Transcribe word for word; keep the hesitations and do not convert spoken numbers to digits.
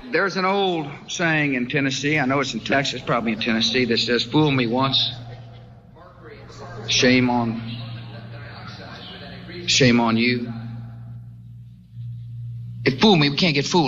There's an old saying in Tennessee, I know it's in Texas, probably in Tennessee, that says, fool me once, shame on, shame on you. If fool me, we can't get fooled.